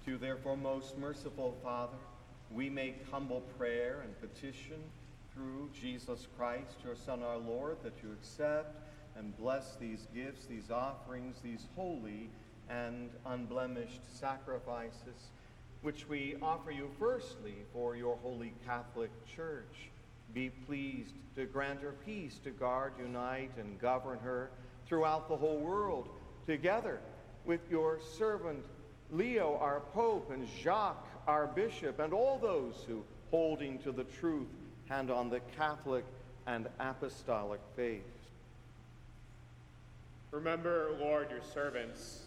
To you, therefore, most merciful Father, we make humble prayer and petition through Jesus Christ, your Son, our Lord, that you accept and bless these gifts, these offerings, these holy and unblemished sacrifices, which we offer you firstly for your holy Catholic Church. Be pleased to grant her peace, to guard, unite, and govern her throughout the whole world, together with your servant Leo, our Pope, and Jacques, our Bishop, and all those who, holding to the truth, hand on the Catholic and Apostolic faith. Remember, Lord, your servants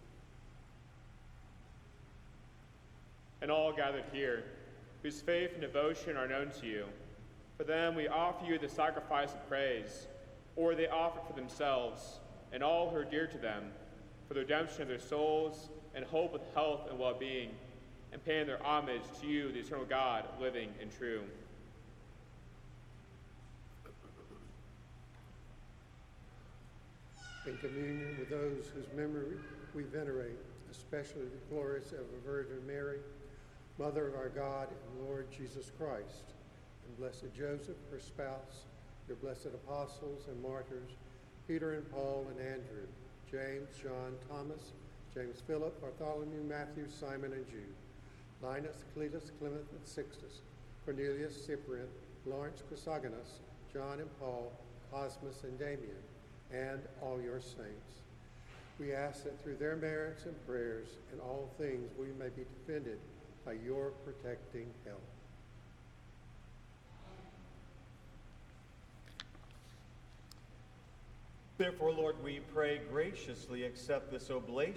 and all gathered here, whose faith and devotion are known to you. For them we offer you the sacrifice of praise, or they offer for themselves and all who are dear to them, for the redemption of their souls and hope with health and well-being, and paying their homage to you, the eternal God, living and true. In communion with those whose memory we venerate, especially the glorious ever Virgin Mary, Mother of our God and Lord Jesus Christ, and blessed Joseph, her spouse, your blessed apostles and martyrs, Peter and Paul and Andrew, James, John, Thomas, James, Philip, Bartholomew, Matthew, Simon, and Jude, Linus, Cletus, Clement, and Sixtus, Cornelius, Cyprian, Lawrence, Chrysogonus, John and Paul, Cosmas, and Damian, and all your saints. We ask that through their merits and prayers in all things we may be defended by your protecting help. Therefore, Lord, we pray graciously accept this oblation